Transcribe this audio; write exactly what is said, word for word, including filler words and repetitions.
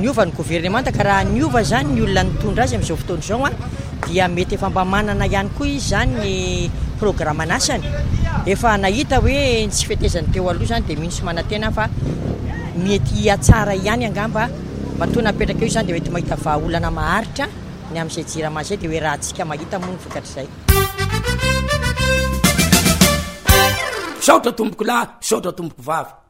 niova ny gouvernemanta ka raha niova zany ny olona nitondra azy amin'izao fotoana izao a dia mety efa mba manana ihany koa izy zany ny programme anasany efa nahita hoe tsy fetezany teo aloha zany dia mihintsy manantena fa mety atsara ihany angamba matoa napetraka eo zany dia mety mahita vahaolana maharitra ny amin'izay jirama izay dia hoe raha antsika mahita moa ny vokatr'izay saotra tomboko lahy saotra tomboko vavy